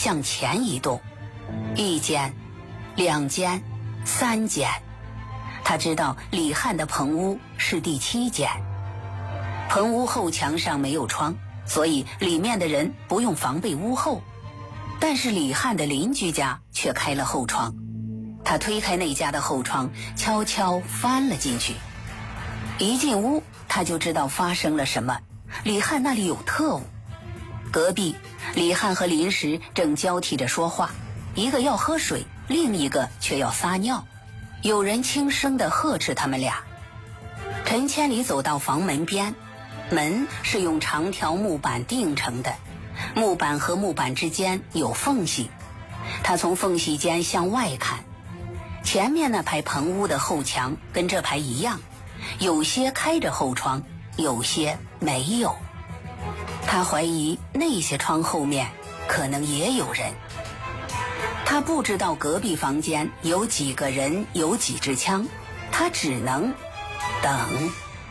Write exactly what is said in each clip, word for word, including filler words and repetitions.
向前移动，一间、两间、三间。他知道李汉的棚屋是第七间。棚屋后墙上没有窗，所以里面的人不用防备屋后。但是李汉的邻居家却开了后窗，他推开那家的后窗，悄悄翻了进去。一进屋，他就知道发生了什么。李汉那里有特务。隔壁，李汉和林石正交替着说话，一个要喝水，另一个却要撒尿。有人轻声地呵斥他们俩。陈千里走到房门边，门是用长条木板钉成的，木板和木板之间有缝隙。他从缝隙间向外看，前面那排棚屋的后墙跟这排一样，有些开着后窗，有些没有。他怀疑那些窗后面可能也有人。他不知道隔壁房间有几个人，有几支枪，他只能等。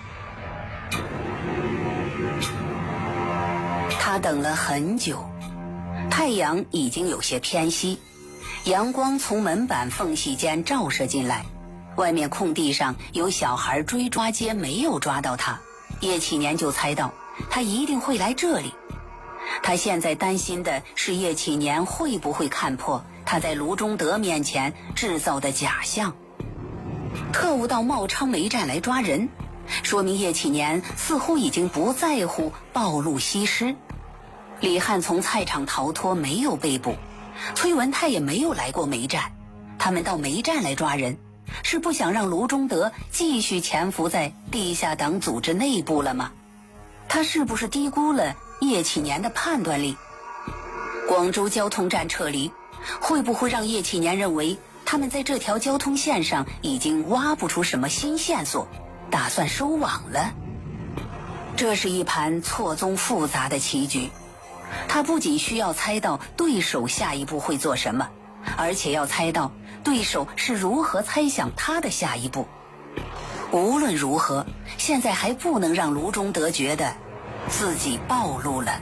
他等了很久，太阳已经有些偏西，阳光从门板缝隙间照射进来。外面空地上有小孩追抓街，没有抓到他，叶启年就猜到他一定会来这里。他现在担心的是叶启年会不会看破他在卢中德面前制造的假象。特务到茂昌煤站来抓人，说明叶启年似乎已经不在乎暴露西施。李汉从菜场逃脱，没有被捕，崔文泰也没有来过煤站。他们到煤站来抓人，是不想让卢中德继续潜伏在地下党组织内部了吗？他是不是低估了叶启年的判断力？广州交通站撤离，会不会让叶启年认为他们在这条交通线上已经挖不出什么新线索，打算收网了？这是一盘错综复杂的棋局。他不仅需要猜到对手下一步会做什么，而且要猜到对手是如何猜想他的下一步。无论如何，现在还不能让卢中德觉得自己暴露了。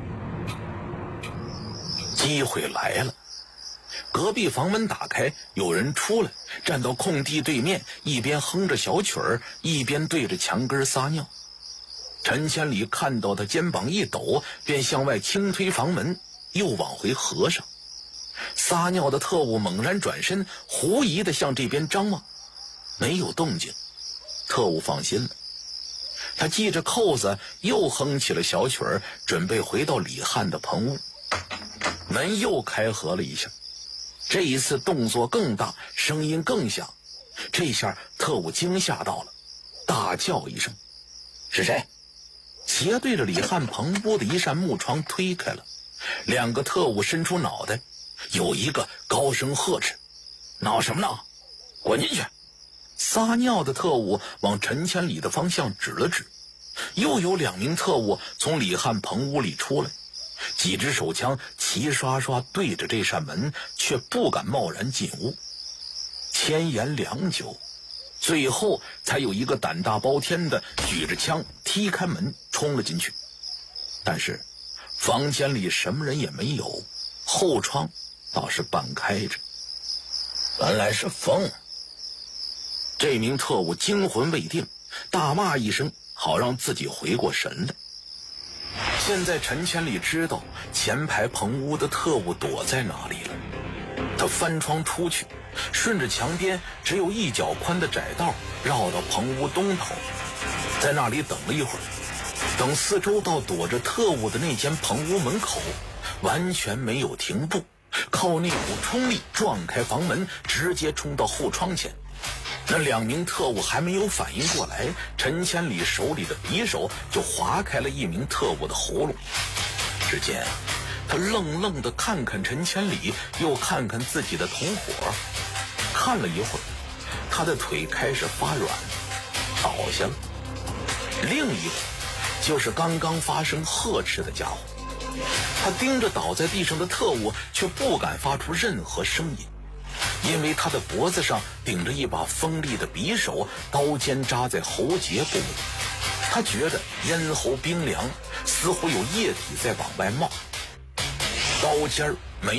机会来了，隔壁房门打开，有人出来，站到空地对面，一边哼着小曲儿，一边对着墙根撒尿。陈千里看到他肩膀一抖，便向外轻推房门，又往回合上。撒尿的特务猛然转身，狐疑地向这边张望，没有动静。特务放心了，他系着扣子，又哼起了小曲儿，准备回到李汉的棚屋。门又开合了一下，这一次动作更大，声音更响。这下特务惊吓到了，大叫一声：“是谁？”斜对着李汉棚屋的一扇木窗推开了。两个特务伸出脑袋，有一个高声呵斥：“闹什么闹？滚进去！”撒尿的特务往陈千里的方向指了指，又有两名特务从李汉棚屋里出来，几支手枪齐刷刷对着这扇门，却不敢贸然进屋。千言良久，最后才有一个胆大包天的举着枪踢开门冲了进去。但是房间里什么人也没有，后窗倒是半开着。原来是风。这名特务惊魂未定，大骂一声，好让自己回过神来。现在陈千里知道前排棚屋的特务躲在哪里了。他翻窗出去，顺着墙边只有一脚宽的窄道绕到棚屋东头，在那里等了一会儿，等四周到躲着特务的那间棚屋门口，完全没有停步，靠那股冲力撞开房门，直接冲到后窗前。那两名特务还没有反应过来，陈千里手里的匕首就划开了一名特务的喉咙。只见他愣愣地看看陈千里，又看看自己的同伙，看了一会儿，他的腿开始发软，倒下了。另一个就是刚刚发生呵斥的家伙，他盯着倒在地上的特务，却不敢发出任何声音，因为他的脖子上顶着一把锋利的匕首，刀尖扎在喉结部位。他觉得咽喉冰凉，似乎有液体在往外冒。刀尖儿